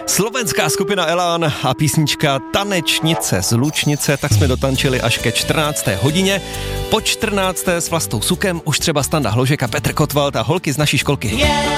Slovenská skupina Elán a písnička Tanečnice z Lučnice, tak jsme dotančili až ke 14. hodině. Po 14. s Vlastou Sukem už třeba Standa Hložek a Petr Kotwald a holky z naší školky.